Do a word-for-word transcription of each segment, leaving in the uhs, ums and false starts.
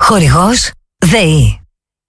Χορηγός ΔΕΗ.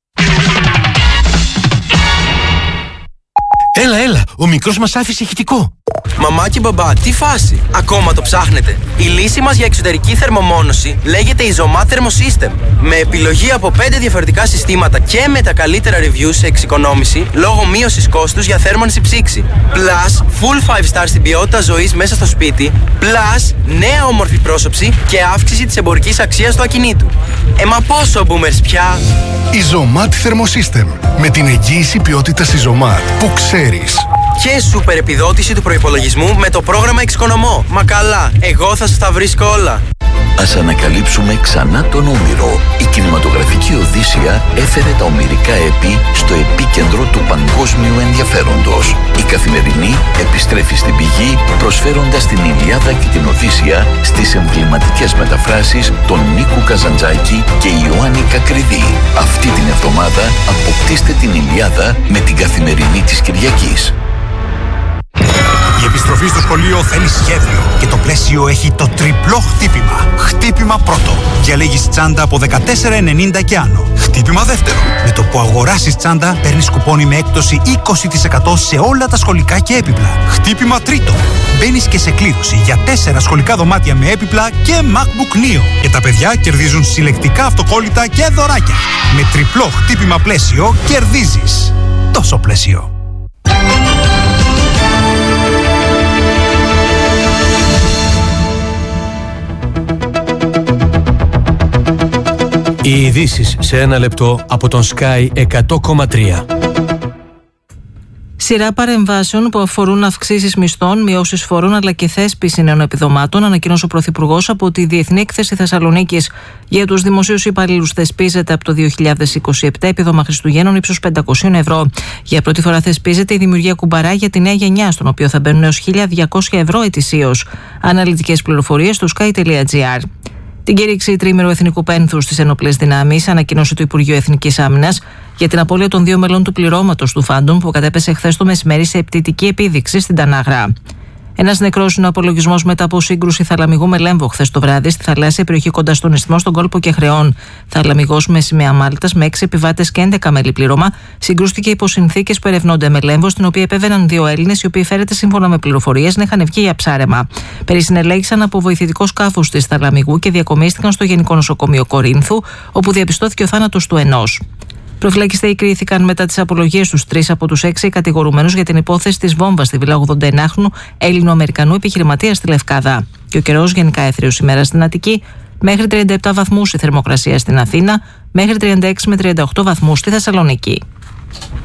Έλα, έλα, ο μικρός μας άφησε ηχητικό. Μαμά και μπαμπά, τι φάση, ακόμα το ψάχνετε? Η λύση μας για εξωτερική θερμομόνωση λέγεται Isomat Thermosystem. Με επιλογή από πέντε διαφορετικά συστήματα και με τα καλύτερα reviews σε εξοικονόμηση λόγω μείωσης κόστους για θέρμανση ψήξη. Plus, full five star στην ποιότητα ζωής μέσα στο σπίτι. Plus, νέα όμορφη πρόσωψη και αύξηση της εμπορικής αξίας του ακινήτου. Ε, μα πόσο boomers πια! Isomat Thermosystem. Με την εγγύηση ποιότητας Isomat που ξέρεις. Και σούπερ επιδότηση του προϋπολογισμού με το πρόγραμμα Εξοικονομώ. Μα καλά, εγώ θα σας τα βρίσκω όλα. Ας ανακαλύψουμε ξανά τον Όμηρο. Η κινηματογραφική Οδύσσεια έφερε τα ομηρικά έπι στο επίκεντρο του παγκόσμιου ενδιαφέροντος. Η Καθημερινή επιστρέφει στην πηγή, προσφέροντας την Ηλιάδα και την Οδύσσεια στις εμβληματικές μεταφράσεις των Νίκου Καζαντζάκη και Ιωάννη Κακριδί. Αυτή την εβδομάδα αποκτήστε την Ηλιάδα με την Καθημερινή της Κυριακής. Η επιστροφή στο σχολείο θέλει σχέδιο και το πλαίσιο έχει το τριπλό χτύπημα. Χτύπημα πρώτο. Διαλέγεις τσάντα από δεκατέσσερα ενενήντα και άνω. Χτύπημα δεύτερο. Με το που αγοράσεις τσάντα παίρνεις κουπόνι με έκπτωση είκοσι τοις εκατό σε όλα τα σχολικά και έπιπλα. Χτύπημα τρίτο. Μπαίνεις και σε κλήρωση για τέσσερα σχολικά δωμάτια με έπιπλα και MacBook Neo. Και τα παιδιά κερδίζουν συλλεκτικά αυτοκόλλητα και δωράκια. Με τριπλό χτύπημα πλαίσιο κερδίζεις. Τόσο πλαίσιο. Οι ειδήσεις σε ένα λεπτό από τον Sky εκατό κόμμα τρία. Σειρά παρεμβάσεων που αφορούν αυξήσεις μισθών, μειώσεις φόρων αλλά και θέσπιση νέων επιδομάτων, ανακοίνωσε ο Πρωθυπουργός από τη Διεθνή Έκθεση Θεσσαλονίκης. Για τους δημοσίους υπαλλήλους θεσπίζεται από το δύο χιλιάδες είκοσι επτά επίδομα Χριστουγέννων ύψους πεντακόσια ευρώ. Για πρώτη φορά θεσπίζεται η δημιουργία κουμπαρά για τη νέα γενιά, στον οποίο θα μπαίνουν έως χίλια διακόσια ευρώ ετησίως. Αναλυτικές πληροφορίες στο sky τελεία gr. Την κήρυξη τρίμηνου εθνικού πένθους στις ενόπλες δυνάμεις ανακοίνωσε το Υπουργείο Εθνικής Άμυνας για την απώλεια των δύο μελών του πληρώματος του Φάντομ που κατέπεσε χθες το μεσημέρι σε επιτητική επίδειξη στην Τανάγρα. Ένας νεκρός είναι ο απολογισμός μετά από σύγκρουση θαλαμιγού με λέμβο χθες το βράδυ στη θαλάσσια περιοχή κοντά στον Ισθμό στον κόλπο Κεχρεών. Θαλαμιγός με σημαία Μάλτας με έξι επιβάτες και έντεκα μέλη πλήρωμα συγκρούστηκε υπό συνθήκες που ερευνώνται με λέμβο, στην οποία επέβαιναν δύο Έλληνες, οι οποίοι φέρεται σύμφωνα με πληροφορίες να είχαν βγει για ψάρεμα. Περισυνελέγησαν από βοηθητικό σκάφος της Θαλαμιγού και διακομίστηκαν στο Γενικό Νοσοκομείο Κορίνθου, όπου διαπιστώθηκε ο θάνατος του ενός. Προφυλακιστέοι κρίθηκαν μετά τις απολογίες τους τρεις από τους έξι κατηγορουμένους για την υπόθεση της βόμβας στη Βιλά ογδονταενάχρονου Έλληνο-Αμερικανού επιχειρηματία στη Λευκάδα. Και ο καιρός γενικά έθριος ημέρα στην Αττική, μέχρι τριάντα επτά βαθμούς η θερμοκρασία στην Αθήνα, μέχρι τριάντα έξι με τριάντα οκτώ βαθμούς στη Θεσσαλονίκη.